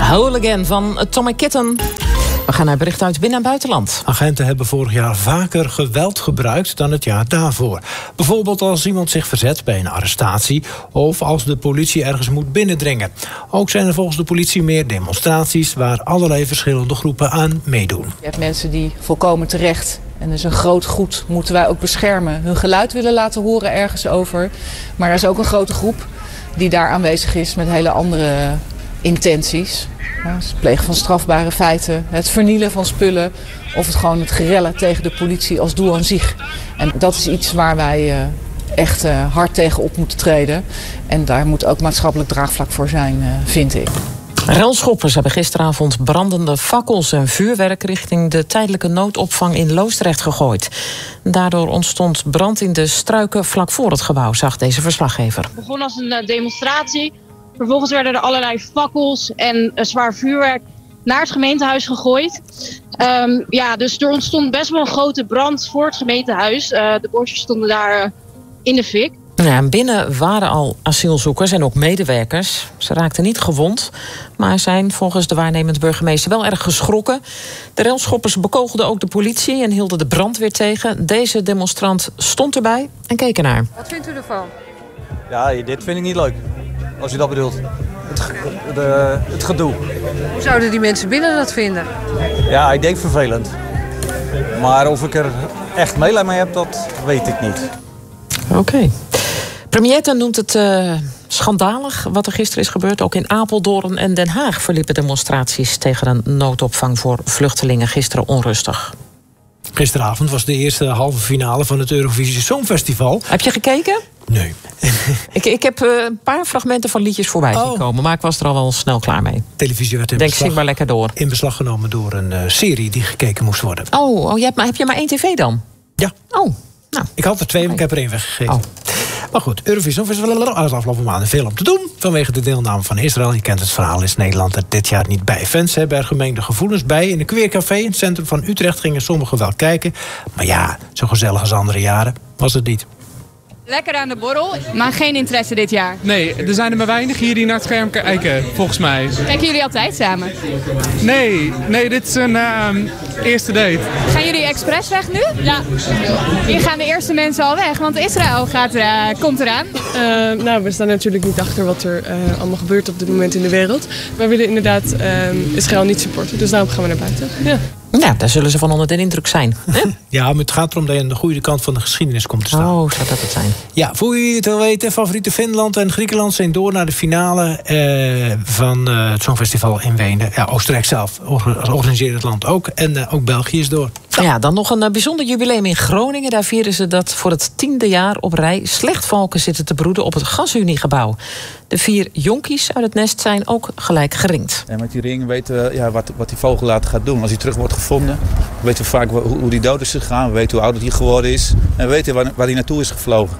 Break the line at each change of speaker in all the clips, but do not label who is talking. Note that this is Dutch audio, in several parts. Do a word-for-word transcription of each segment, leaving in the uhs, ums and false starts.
Whole Again van Tommy Kitten. We gaan naar bericht uit binnen- en buitenland.
Agenten hebben vorig jaar vaker geweld gebruikt dan het jaar daarvoor. Bijvoorbeeld als iemand zich verzet bij een arrestatie of als de politie ergens moet binnendringen. Ook zijn er volgens de politie meer demonstraties waar allerlei verschillende groepen aan meedoen.
Je hebt mensen die volkomen terecht, en dus een groot goed moeten wij ook beschermen, hun geluid willen laten horen ergens over. Maar er is ook een grote groep die daar aanwezig is met hele andere intenties. Het plegen van strafbare feiten, het vernielen van spullen of het gewoon het gerellen tegen de politie als doel aan zich. En dat is iets waar wij uh, echt uh, hard tegen op moeten treden. En daar moet ook maatschappelijk draagvlak voor zijn, uh, vind ik.
Relschoppers hebben gisteravond brandende fakkels en vuurwerk richting de tijdelijke noodopvang in Loosdrecht gegooid. Daardoor ontstond brand in de struiken vlak voor het gebouw, zag deze verslaggever.
Het begon als een demonstratie. Vervolgens werden er allerlei fakkels en uh, zwaar vuurwerk naar het gemeentehuis gegooid. Um, ja, dus er ontstond best wel een grote brand voor het gemeentehuis. Uh, de bosjes stonden daar uh, in de fik.
Ja, en binnen waren al asielzoekers en ook medewerkers. Ze raakten niet gewond, maar zijn volgens de waarnemend burgemeester wel erg geschrokken. De relschoppers bekogelden ook de politie en hielden de brandweer tegen. Deze demonstrant stond erbij en keek ernaar.
Wat vindt u ervan?
Ja, dit vind ik niet leuk. Als u dat bedoelt. Het, de, het gedoe.
Hoe zouden die mensen binnen dat vinden?
Ja, ik denk vervelend. Maar of ik er echt meelij mee heb, dat weet ik niet.
Oké. Okay. Premier noemt het uh, schandalig wat er gisteren is gebeurd. Ook in Apeldoorn en Den Haag verliepen demonstraties tegen een noodopvang voor vluchtelingen gisteren onrustig.
Gisteravond was de eerste halve finale van het Eurovisie Songfestival.
Heb je gekeken?
Nee.
ik, ik heb uh, een paar fragmenten van liedjes voorbij zien
oh.
komen, maar ik was er al wel snel klaar mee.
Televisie werd in
Denk,
beslag,
zing maar lekker door.
in beslag genomen door een uh, serie die gekeken moest worden.
Oh, oh je hebt maar, heb je maar één tv dan?
Ja.
Oh, nou.
Ik had er twee, maar ik heb er één weggegeven. Oh. Maar goed, Eurovisie Songfestival is afgelopen maanden veel om te doen. Vanwege de deelname van Israël. Je kent het verhaal, is Nederland er dit jaar niet bij. Fans hebben er gemengde gevoelens bij. In een queercafé in het centrum van Utrecht gingen sommigen wel kijken. Maar ja, zo gezellig als andere jaren was het niet.
Lekker aan de borrel, maar geen interesse dit jaar.
Nee, er zijn er maar weinig hier die naar het scherm kijken, volgens mij.
Kijken jullie altijd samen?
Nee, nee, dit is een uh, eerste date.
Gaan jullie expres weg nu? Ja. Hier gaan de eerste mensen al weg, want Israël gaat er, uh, komt eraan.
Uh, nou, we staan natuurlijk niet achter wat er uh, allemaal gebeurt op dit moment in de wereld. Wij willen inderdaad uh, Israël niet supporten, dus daarom gaan we naar buiten. Ja.
Ja, daar zullen ze van onder de indruk zijn. Hè?
Ja, maar het gaat erom dat je aan de goede kant van de geschiedenis komt te staan.
Oh, zou dat het zijn?
Ja, voor jullie het wel weten, favoriete Finland en Griekenland zijn door naar de finale eh, van uh, het Songfestival in Wenen. Ja, Oostenrijk zelf organiseert het land ook. En uh, ook België is door.
Ja. ja, dan nog een uh, bijzonder jubileum in Groningen. Daar vieren ze dat voor het tiende jaar op rij slechtvalken zitten te broeden op het Gasuniegebouw. De vier jonkies uit het nest zijn ook gelijk geringd.
En met die ring weten we ja, wat, wat die vogel later gaat doen. Als hij terug wordt gevonden, weten we vaak hoe, hoe die dood is gegaan. We weten hoe oud hij geworden is. En we weten waar, waar hij naartoe is gevlogen.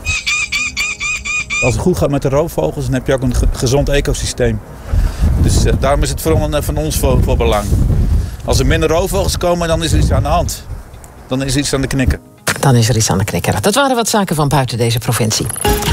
Als het goed gaat met de roofvogels, dan heb je ook een gezond ecosysteem. Dus uh, daarom is het voor, van ons voor, voor belang. Als er minder roofvogels komen, dan is er iets aan de hand. Dan is er iets aan de knikker.
Dan is er iets aan de knikker. Dat waren wat zaken van buiten deze provincie.